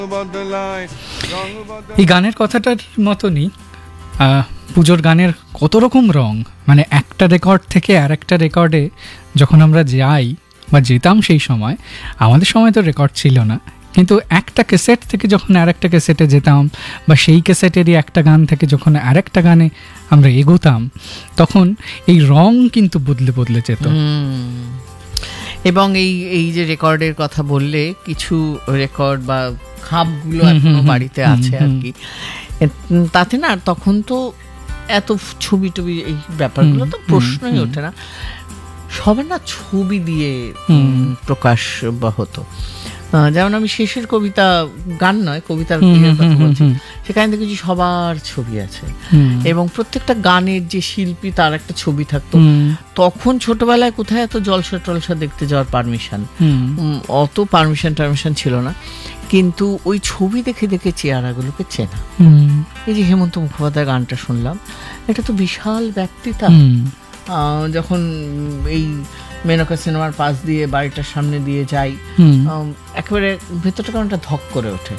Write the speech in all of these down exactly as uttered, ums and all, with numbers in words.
এই গানের কথাটার মতনই পুজোর গানের কত রকম রং, মানে একটা রেকর্ড থেকে আর একটা রেকর্ডে যখন আমরা যাই বা যেতাম, সেই সময় আমাদের সময় তো রেকর্ড ছিল না, কিন্তু একটা ক্যাসেট থেকে যখন আর একটা ক্যাসেটে যেতাম বা সেই ক্যাসেটেরই একটা গান থেকে যখন আর একটা গানে আমরা এগোতাম, তখন এই রং কিন্তু বদলে বদলে যেত। এবং এই এই যে রেকর্ডের কথা বললে, কিছু রেকর্ড বা খাপগুলো এখনো বাড়িতে আছে আর কি, তাতে না তখন তো এত ছবি টবি এই ব্যাপারগুলো তো প্রশ্নই ওঠে না, সবার না ছবি দিয়ে প্রকাশ হতো। যেমন আমি শেষের কবিতা, গান নয় কবিতার কথা বলছি, সেখানে দেখেছি সবার ছবি আছে এবং প্রত্যেকটা গানের যে শিল্পী তার একটা ছবি থাকতো। তখন ছোটবেলায় কোথায় এত জলসা টলসা দেখতে যাওয়ার পারমিশন, অত পারমিশন টারমিশন ছিল না, কিন্তু ওই ছবি দেখে দেখে চেহারাগুলোকে চেনা। এই যে হেমন্ত মুখোপাধ্যায় গানটা শুনলাম, এটা তো বিশাল ব্যক্তিতা। যখন এই মেনকা সিনেমার পাশ দিয়ে বাড়িটার সামনে দিয়ে যাই, একেবারে ভেতরটা কেমনটা ধক করে ওঠে।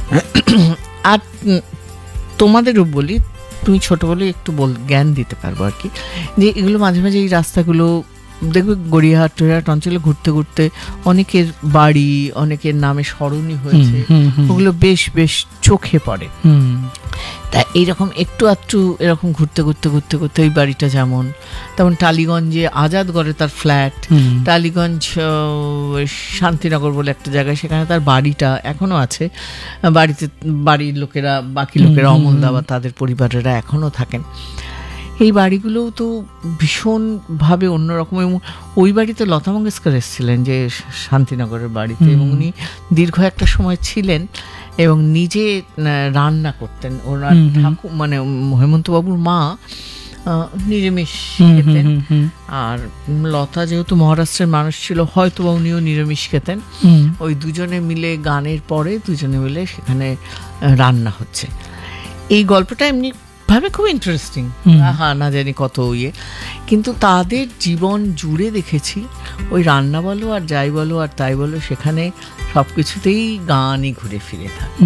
আর তোমাদেরও বলি, তুমি ছোট বলে একটু বল জ্ঞান দিতে পারবো আর কি, যে এগুলো মাঝে মাঝে এই রাস্তাগুলো দেখবে গড়িয়াহাট টড়িয়াহাট অঞ্চলে ঘুরতে ঘুরতে অনেকের বাড়ি, অনেকের নামে স্মরণী হয়েছে, ওগুলো বেশ বেশ চোখে পড়ে। তা এইরকম একটু আধটু এরকম ঘুরতে ঘুরতে ঘুরতে ঘুরতে ওই বাড়িটা যেমন, তেমন টালিগঞ্জে আজাদগড়ে তার ফ্ল্যাট, টালিগঞ্জ শান্তিনগর বলে একটা জায়গায়, সেখানে তার বাড়িটা এখনো আছে। বাড়িতে বাড়ির লোকেরা, বাকি লোকেরা, অমলদা বা তাদের পরিবারেরা এখনো থাকেন। এই বাড়িগুলোও তো ভীষণভাবে অন্যরকম। এবং ওই বাড়িতে লতা মঙ্গেশকর এসেছিলেন, যে শান্তিনগরের বাড়িতে, এবং উনি দীর্ঘ একটা সময় ছিলেন এবং নিজে রান্না করতেন। ওরা ঠাকুর মানে হেমন্তবাবুর মা নিরামিষ খেতেন, আর লতা যেহেতু মহারাষ্ট্রের মানুষ ছিল, হয়তো বা উনিও নিরামিষ খেতেন। ওই দুজনে মিলে গানের পরে দুজনে মিলে সেখানে রান্না হচ্ছে। এই গল্পটা এমনি ভাবে খুব ইন্টারেস্টিং, হ্যাঁ না জানি কত ইয়ে, কিন্তু তাদের জীবন জুড়ে দেখেছি ওই রান্না বলো আর যাই বলো আর তাই বলো, সেখানে সব কিছুতেই গানই ঘুরে ফিরে থাকে।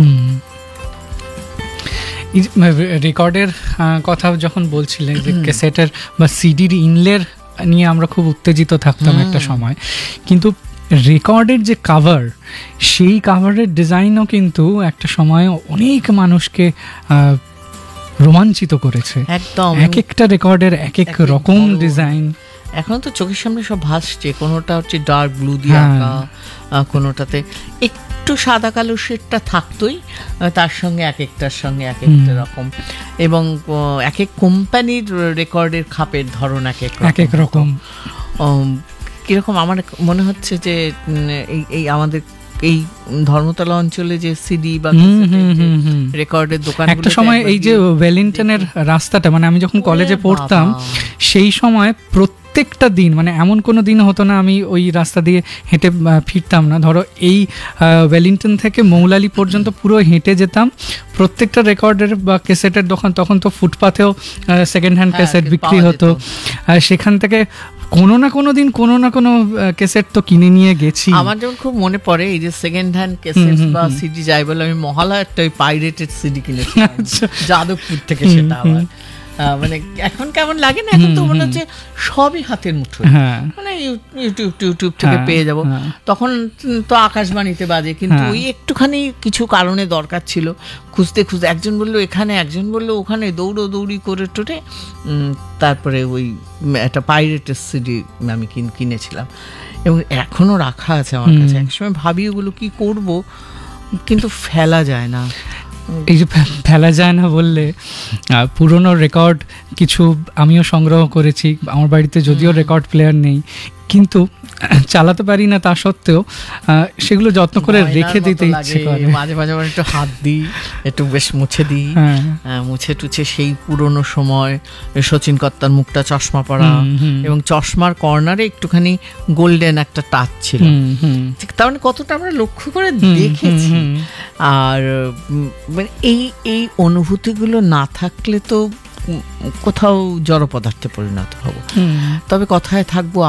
রেকর্ডের কথা যখন বলছিলেন, যে ক্যাসেটের বা সিডির ইনলের নিয়ে আমরা খুব উত্তেজিত থাকতাম একটা সময়, কিন্তু রেকর্ডের যে কাভার, সেই কাভারের ডিজাইনও কিন্তু একটা সময় অনেক মানুষকে রোমাঞ্চিত করেছে। একদম এক একটা রেকর্ডের এক এক রকম ডিজাইন। এখন তো চোখের সামনে সব ভাসছে, কোনোটা হচ্ছে ডার্ক ব্লু দিয়ে আঁকা, কোনোটাতে একটু সাদা কালো শেডটা থাকতোই, তার সঙ্গে এক একটার সঙ্গে এক একটা রকম, এবং এক এক কোম্পানির রেকর্ডের খাপের ধরন এক এক এক এক রকম। কিরকম আমার মনে হচ্ছে যে এই এই আমাদের এই ধর্মতলা অঞ্চলে যে সিডি বা রেকর্ডের দোকান, একটা সময় এই যে ওয়েলিংটনের রাস্তাটা, মানে আমি যখন কলেজে পড়তাম সেই সময় প্রত্যেকটা দিন, মানে এমন কোনো দিন হতো না আমি ওই রাস্তা দিয়ে হেঁটে ফিরতাম না। ধরো এই ওয়েলিংটন থেকে মৌলালি পর্যন্ত পুরো হেঁটে যেতাম। প্রত্যেকটা রেকর্ডের বা ক্যাসেটের দোকান, তখন তো ফুটপাথেও সেকেন্ড হ্যান্ড ক্যাসেট বিক্রি হতো, সেখান থেকে কোনো না কোনো দিন কোনো না কোনো ক্যাসেট তো কিনে নিয়ে গেছি। আমার যেমন খুব মনে পড়ে এই যে সেকেন্ড হ্যান্ড ক্যাসেট বা সিডি যাই বলে, আমি মহালয়া একটা ওই পাইরেটেড সিডি কিনেছিলাম যাদবপুর থেকে। সেটা আবার মানে এখন কেমন লাগে না, এখন তো মনে হচ্ছে সবই হাতের মুঠোয়, মানে ইউটিউব টিউটিউব থেকে পেয়ে যাব। তখন তো আকাশবাণীতে বাজে, কিন্তু ওই একটুখানি কিছু কারণে দরকার ছিল, খুঁজতে খুঁজতে একজন বললো এখানে, একজন বললো ওখানে, দৌড়ো দৌড়ি করে টোটে তারপরে ওই একটা পাইরেটের সিডি আমি কিনেছিলাম, এবং এখনও রাখা আছে আমার কাছে। একসময় ভাবি ওগুলো কি করব, কিন্তু ফেলা যায় না। এই যে ফেলা যায় না বললে, পুরনো রেকর্ড কিছু আমিও সংগ্রহ করেছি। আমার বাড়িতে যদিও রেকর্ড প্লেয়ার নেই, কিন্তু চালাতে পারি না, তা সত্ত্বেও সেগুলো যত্ন করে রেখে দিতে ইচ্ছে করে। মাঝে মাঝে একটু হাত দিই, একটু বেশ মুছে দিই, মুছে টুছে সেই পুরনো সময় শচীন কর্তার মুখটা চশমা পরা, এবং চশমার কর্নারে একটুখানি গোল্ডেন একটা টাচ ছিল, তার মানে কতটা আমরা লক্ষ্য করে দেখেছি। আর মানে এই এই অনুভূতিগুলো না থাকলে তো কোথাও জড় পদার্থে পরিণত হব। তবে কথায় থাকবো